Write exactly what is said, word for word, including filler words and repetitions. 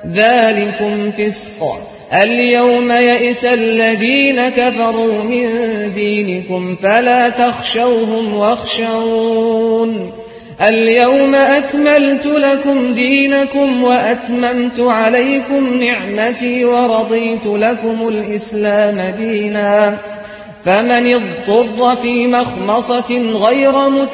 ذلكم فسق. اليوم يئس الذين كفروا من دينكم فلا تخشوهم واخشون اليوم أكملت لكم دينكم وأتممت عليكم نعمتي ورضيت لكم الإسلام دينا فمن اضطر في مخمصة غير متقين